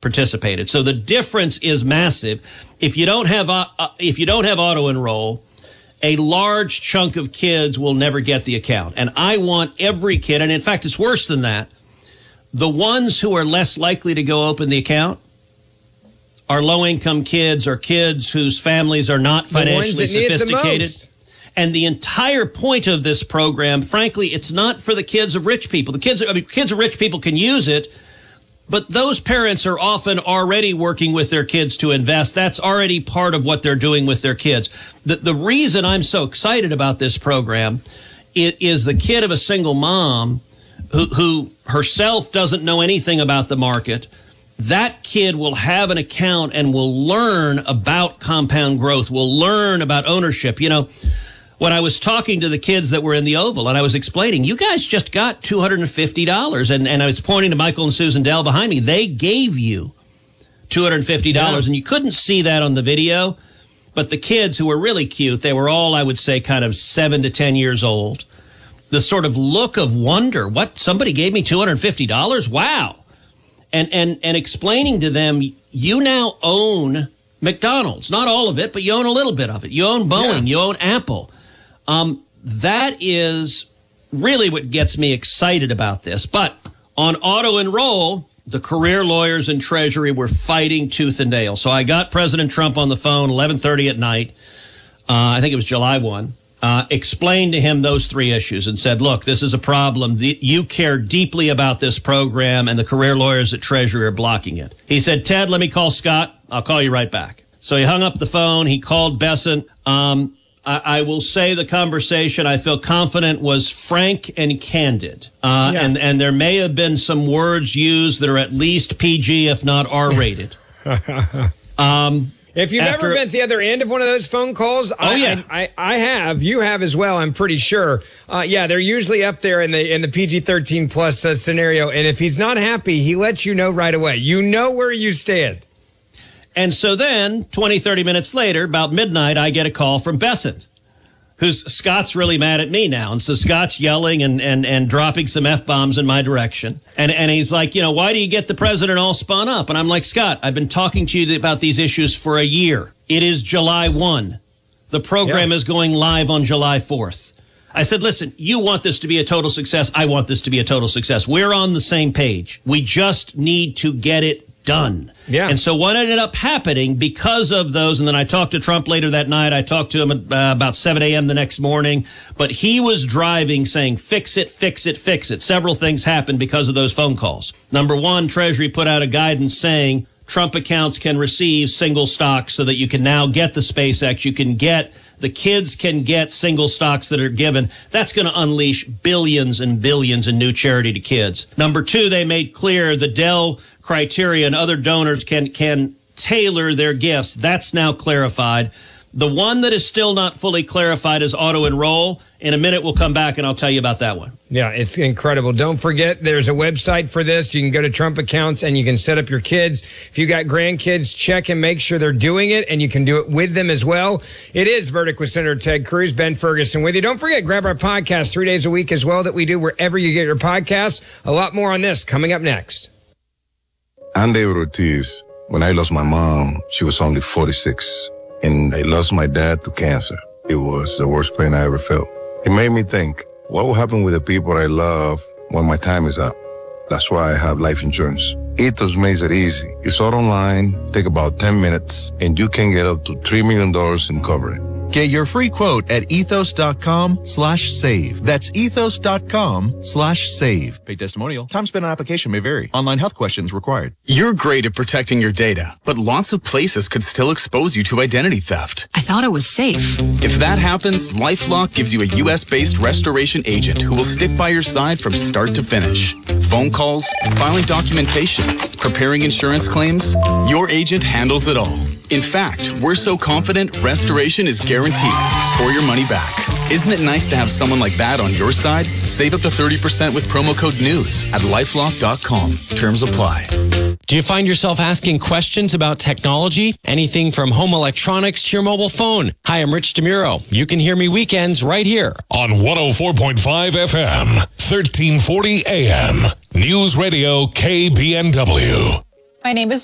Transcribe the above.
participated. So the difference is massive. If you don't have auto enroll, a large chunk of kids will never get the account. And I want every kid, and in fact, it's worse than that. The ones who are less likely to go open the account are low-income kids or kids whose families are not financially sophisticated. And the entire point of this program, frankly, it's not for the kids of rich people. Kids of rich people can use it, but those parents are often already working with their kids to invest. That's already part of what they're doing with their kids. The reason I'm so excited about this program is the kid of a single mom who herself doesn't know anything about the market. That kid will have an account and will learn about compound growth, will learn about ownership. You know, when I was talking to the kids that were in the Oval and I was explaining, you guys just got $250. And I was pointing to Michael and Susan Dell behind me. They gave you $250. Yeah. And you couldn't see that on the video. But the kids who were really cute, they were all, I would say, kind of 7 to 10 years old. The sort of look of wonder. What? Somebody gave me $250? Wow. And explaining to them, you now own McDonald's. Not all of it, but you own a little bit of it. You own Boeing. You own Apple. That is really what gets me excited about this. But on auto enroll, the career lawyers and Treasury were fighting tooth and nail. So I got President Trump on the phone 11:30 at night. I think it was July 1. Explained to him those three issues and said, look, this is a problem. You care deeply about this program, and the career lawyers at Treasury are blocking it. He said, Ted, let me call Scott. I'll call you right back. So he hung up the phone. He called Bessent. I will say the conversation, I feel confident, was frank and candid. And there may have been some words used that are at least PG, if not R-rated. If you've ever been at the other end of one of those phone calls, I have. You have as well, I'm pretty sure. They're usually up there in the PG-13 plus scenario. And if he's not happy, he lets you know right away. You know where you stand. And so then, 20, 30 minutes later, about midnight, I get a call from Bessent, Scott's really mad at me now. And so Scott's yelling and dropping some F-bombs in my direction. And he's like, why do you get the president all spun up? And I'm like, Scott, I've been talking to you about these issues for a year. It is July 1. The program is going live on July 4th. I said, listen, you want this to be a total success. I want this to be a total success. We're on the same page. We just need to get it done. Yeah. And so what ended up happening because of those, and then I talked to Trump later that night. I talked to him about 7 a.m. the next morning, but he was driving saying, fix it, fix it, fix it. Several things happened because of those phone calls. Number one, Treasury put out a guidance saying Trump accounts can receive single stocks so that you can now get the SpaceX. The kids can get single stocks that are given. That's going to unleash billions and billions in new charity to kids. Number two, they made clear the Dell criteria and other donors can tailor their gifts. That's now clarified. The one that is still not fully clarified is auto enroll. In a minute, we'll come back and I'll tell you about that one. Yeah, it's incredible. Don't forget, there's a website for this. You can go to Trump accounts and you can set up your kids. If you got grandkids, check and make sure they're doing it, and you can do it with them as well. It is Verdict with Senator Ted Cruz, Ben Ferguson with you. Don't forget, grab our podcast 3 days a week as well that we do wherever you get your podcasts. A lot more on this coming up next. I'm David Ortiz. When I lost my mom, she was only 46. And I lost my dad to cancer. It was the worst pain I ever felt. It made me think, what will happen with the people I love when my time is up? That's why I have life insurance. Ethos makes it easy. It's all online, take about 10 minutes, and you can get up to $3 million in coverage. Get your free quote at ethos.com/save. That's ethos.com/save. Paid testimonial. Time spent on application may vary. Online health questions required. You're great at protecting your data, but lots of places could still expose you to identity theft. I thought it was safe. If that happens, LifeLock gives you a U.S.-based restoration agent who will stick by your side from start to finish. Phone calls, filing documentation, preparing insurance claims, your agent handles it all. In fact, we're so confident restoration is guaranteed or your money back. Isn't it nice to have someone like that on your side? Save up to 30% with promo code NEWS at LifeLock.com. Terms apply. Do you find yourself asking questions about technology? Anything from home electronics to your mobile phone? Hi, I'm Rich DeMuro. You can hear me weekends right here on 104.5 FM, 1340 AM. News Radio KBNW. My name is